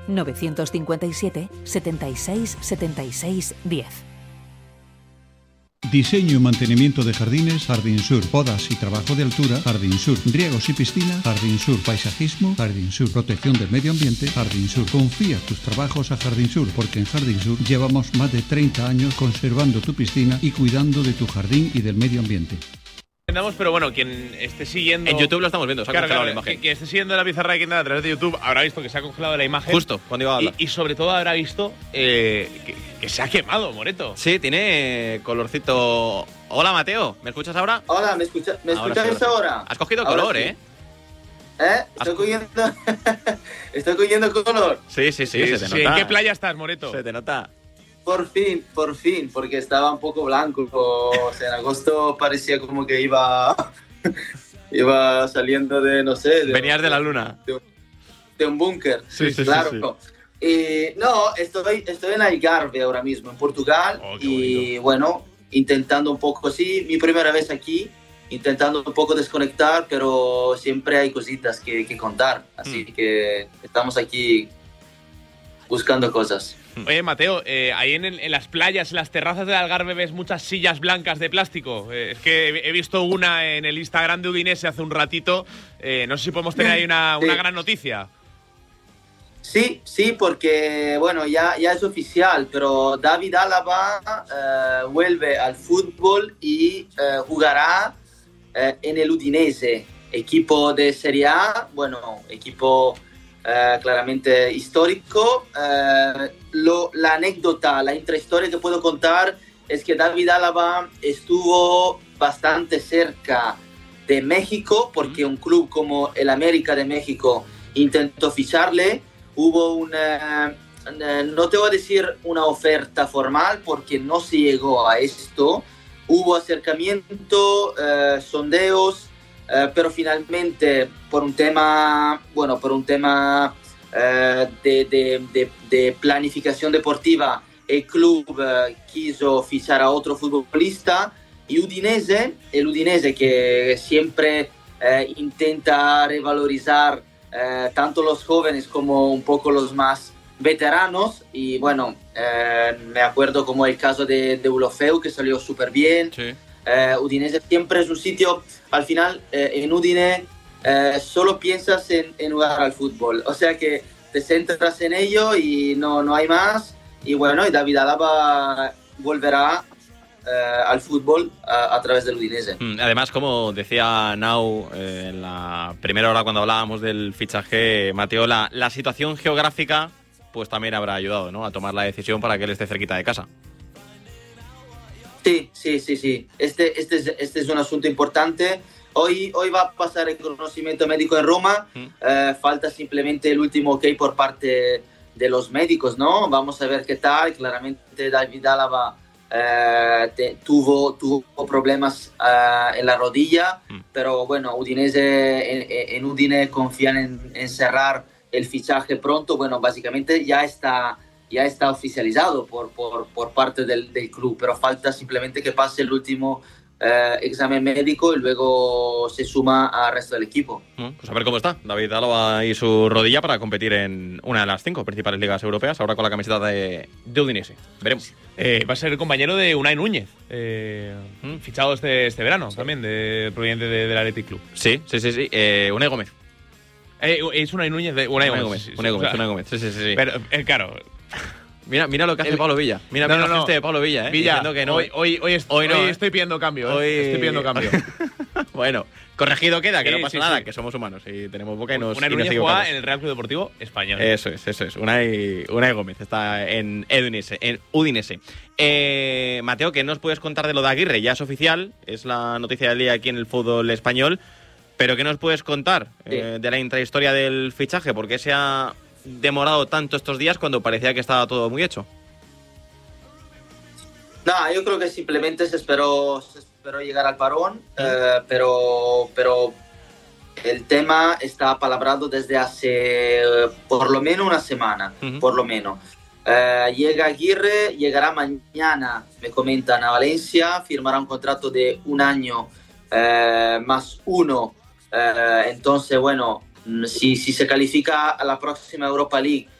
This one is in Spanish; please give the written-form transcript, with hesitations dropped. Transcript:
957 76 76 10. Diseño y mantenimiento de jardines, Jardín Sur. Podas y trabajo de altura, Jardín Sur. Riegos y piscina, Jardín Sur. Paisajismo, Jardín Sur. Protección del medio ambiente, Jardín Sur. Confía tus trabajos a Jardín Sur, porque en Jardín Sur llevamos más de 30 años conservando tu piscina y cuidando de tu jardín y del medio ambiente. Pero bueno, quien esté siguiendo... En YouTube lo estamos viendo, se ha congelado la imagen. Quien esté siguiendo la pizarra de Quintana a través de YouTube habrá visto que se ha congelado la imagen. Justo, cuando iba a hablar. Y sobre todo habrá visto que se ha quemado, Moreto. Sí, tiene colorcito... Hola, Mateo, ¿me escuchas ahora? Hola, ¿me escuchas ahora? Has cogido ahora color, sí. ¿eh? Estoy cogiendo color. Sí, se te nota. ¿En qué playa estás, Moreto? Se te nota. Por fin, porque estaba un poco blanco. O sea, en agosto parecía como que iba saliendo de, no sé... Venías de la luna. De un búnker. Sí, claro. Sí. No, estoy en Algarve ahora mismo, en Portugal. Y bueno, intentando un poco, sí, mi primera vez aquí, intentando un poco desconectar, pero siempre hay cositas que contar. Así que estamos aquí buscando cosas. Oye, Mateo, ahí en las playas, en las terrazas del Algarve, ves muchas sillas blancas de plástico. Es que he visto una en el Instagram de Udinese hace un ratito. No sé si podemos tener ahí una gran noticia. Sí, porque bueno, ya es oficial, pero David Alaba vuelve al fútbol y jugará en el Udinese, equipo de Serie A, bueno, equipo claramente histórico. La anécdota, la intrahistoria que puedo contar es que David Alaba estuvo bastante cerca de México, porque un club como el América de México intentó ficharle. Hubo no te voy a decir una oferta formal porque no se llegó a esto. Hubo acercamiento, sondeos, pero finalmente por un tema de planificación deportiva, el club quiso fichar a otro futbolista y el Udinese que siempre intenta revalorizar tanto los jóvenes como un poco los más veteranos, y bueno, me acuerdo como el caso de Deulofeu, que salió súper bien. Sí. Udinese siempre es un sitio, al final en Udine solo piensas en jugar al fútbol, o sea que te centras en ello y no hay más. Y bueno, y David Alaba volverá al fútbol a través del Udinese. Además, como decía Nau en la primera hora cuando hablábamos del fichaje, Mateo, la situación geográfica pues también habrá ayudado, ¿no?, a tomar la decisión para que él esté cerquita de casa. Sí. Este es un asunto importante. Hoy va a pasar el conocimiento médico en Roma. Falta simplemente el último ok por parte de los médicos, ¿no? Vamos a ver qué tal. Claramente David Alaba tuvo problemas en la rodilla, pero bueno, en Udine confían en cerrar el fichaje pronto. Bueno, básicamente ya está oficializado por parte del club, pero falta simplemente que pase el último examen médico y luego se suma al resto del equipo. Pues a ver cómo está David Alaba y su rodilla para competir en una de las 5 principales ligas europeas, ahora con la camiseta de Udinese. Veremos. Va a ser el compañero de Unai Núñez, fichado este verano, también, proveniente del Athletic Club. Sí. Unai Gómez. Es Unai Núñez de Unai Gómez. Unai Gómez. Sí. Pero, claro... Mira lo que hace Pablo Villa. Mira el gesto de Pablo Villa, Villa, que no. Hoy estoy pidiendo cambio. Estoy pidiendo cambio. Bueno, corregido queda, que sí, no pasa nada, sí. Que somos humanos y tenemos boca y nos Unai Núñez juega en el Real Club Deportivo Español. Eso es. Unai Gómez está en Udinese. Mateo, ¿qué nos puedes contar de lo de Aguirre? Ya es oficial, es la noticia del día aquí en el fútbol español, pero ¿qué nos puedes contar de la intrahistoria del fichaje? ¿Por qué se ha demorado tanto estos días cuando parecía que estaba todo muy hecho? No, yo creo que simplemente se esperó llegar al parón, pero el tema está apalabrado desde hace por lo menos una semana, por lo menos. Llega Aguirre, llegará mañana, me comentan, a Valencia, firmará un contrato de 1 año más 1, entonces bueno, si se califica a la próxima Europa League